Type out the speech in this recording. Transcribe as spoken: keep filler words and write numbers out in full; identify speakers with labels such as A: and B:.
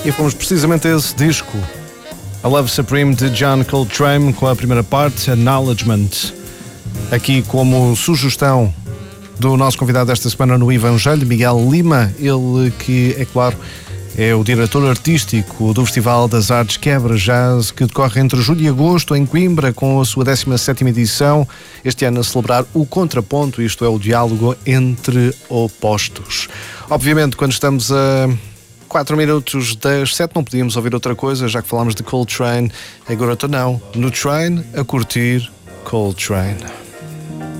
A: E fomos precisamente a esse disco, A Love Supreme de John Coltrane, com a primeira parte, Acknowledgement, aqui como sugestão do nosso convidado desta semana no Evangelho, Miguel Lima, ele que, é claro, é o diretor artístico do Festival das Artes Quebra Jazz, que decorre entre julho e agosto em Coimbra, com a sua décima sétima edição, este ano a celebrar o contraponto, isto é, o diálogo entre opostos. Obviamente, quando estamos a quatro minutos das sete não podíamos ouvir outra coisa, já que falámos de Coltrane, agora estou não, no train a curtir Coltrane.